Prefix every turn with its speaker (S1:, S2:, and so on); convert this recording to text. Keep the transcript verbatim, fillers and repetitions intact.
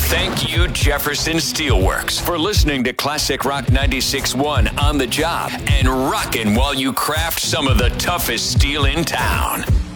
S1: Thank you, Jefferson Steelworks, for listening to Classic Rock ninety-six point one On the Job and rockin' while you craft some of the toughest steel in town.